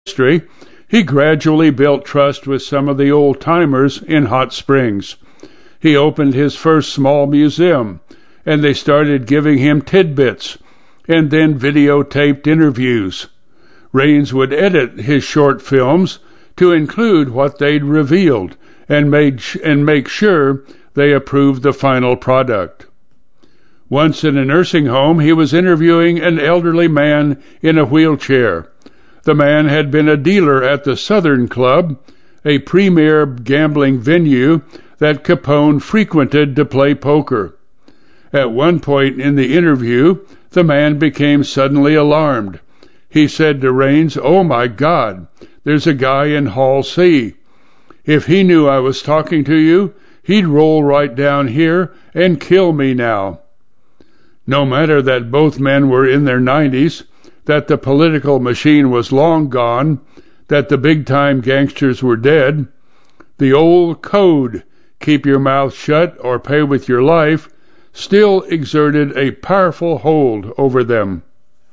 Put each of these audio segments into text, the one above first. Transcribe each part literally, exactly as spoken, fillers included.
history, he gradually built trust with some of the old-timers in Hot Springs. He opened his first small museum, and they started giving him tidbits, and then videotaped interviews. Raines would edit his short films to include what they'd revealed and, made sh- and make sure they approved the final product. Once in a nursing home, he was interviewing an elderly man in a wheelchair. The man had been a dealer at the Southern Club, a premier gambling venue that Capone frequented to play poker. At one point in the interview, the man became suddenly alarmed. He said to Raines, "Oh my God, there's a guy in Hall C. If he knew I was talking to you, he'd roll right down here and kill me now." No matter that both men were in their nineties, that the political machine was long gone, that the big-time gangsters were dead, the old code, keep your mouth shut or pay with your life, still exerted a powerful hold over them.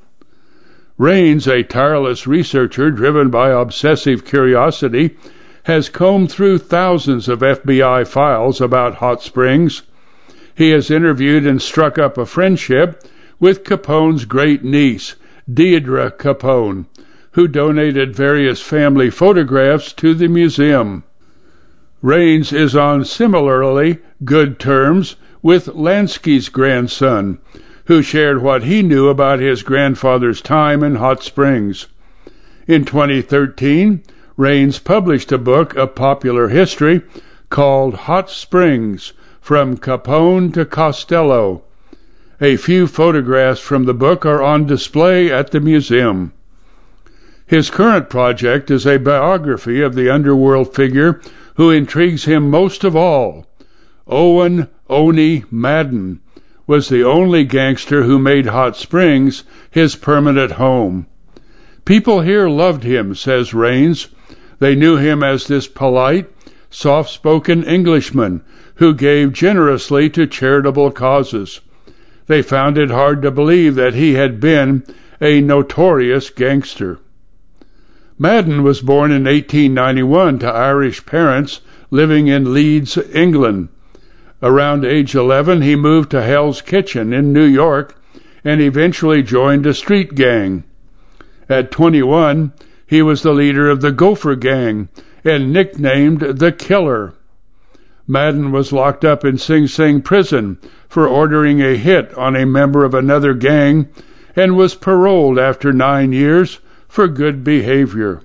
Raines, a tireless researcher driven by obsessive curiosity, has combed through thousands of F B I files about Hot Springs. He has interviewed and struck up a friendship with Capone's great niece, Deidre Capone, who donated various family photographs to the museum. Raines is on similarly good terms with Lansky's grandson, who shared what he knew about his grandfather's time in Hot Springs. In twenty thirteen, Raines published a book of popular history called Hot Springs, From Capone to Costello. A few photographs from the book are on display at the museum. His current project is a biography of the underworld figure who intrigues him most of all. Owen Oni Madden was the only gangster who made Hot Springs his permanent home. People here loved him, says Raines. They knew him as this polite, soft-spoken Englishman who gave generously to charitable causes. They found it hard to believe that he had been a notorious gangster. Madden was born in eighteen ninety-one to Irish parents living in Leeds, England. Around age eleven, he moved to Hell's Kitchen in New York and eventually joined a street gang. At twenty-one, he was the leader of the Gopher Gang and nicknamed the Killer. Madden was locked up in Sing Sing prison for ordering a hit on a member of another gang and was paroled after nine years for good behavior.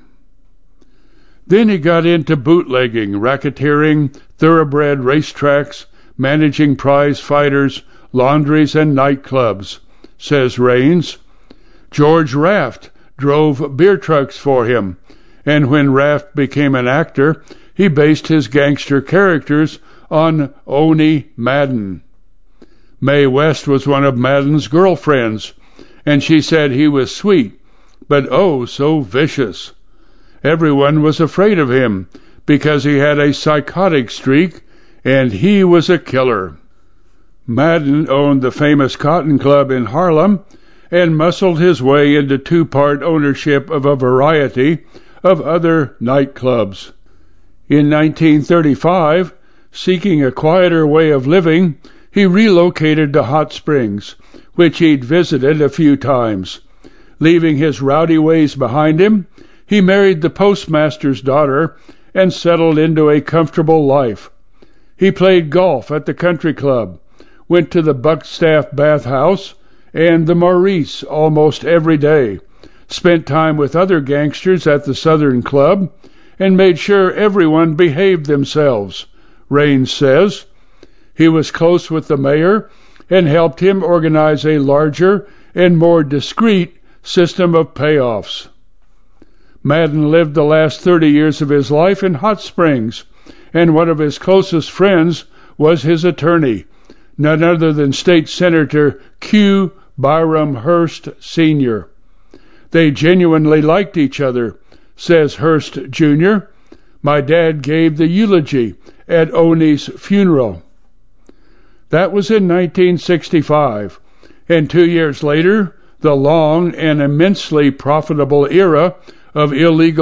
Then he got into bootlegging, racketeering, thoroughbred racetracks, managing prize fighters, laundries, and nightclubs, says Raines. George Raft drove beer trucks for him, and when Raft became an actor, he based his gangster characters on Oni Madden. Mae West was one of Madden's girlfriends, and she said he was sweet, but oh so vicious. Everyone was afraid of him because he had a psychotic streak, and he was a killer. Madden owned the famous Cotton Club in Harlem and muscled his way into two-part ownership of a variety of other nightclubs. In nineteen thirty-five, seeking a quieter way of living, he relocated to Hot Springs, which he'd visited a few times. Leaving his rowdy ways behind him, he married the postmaster's daughter and settled into a comfortable life. He played golf at the country club, went to the Buckstaff bathhouse and the Maurice almost every day, spent time with other gangsters at the Southern Club, and made sure everyone behaved themselves, Raines says. He was close with the mayor and helped him organize a larger and more discreet system of payoffs. Madden lived the last thirty years of his life in Hot Springs, and one of his closest friends was his attorney, none other than State Senator Q. Byram Hearst, Senior They genuinely liked each other, says Hearst, Junior My dad gave the eulogy at Oni's funeral. That was in nineteen sixty-five, and two years later, the long and immensely profitable era of illegal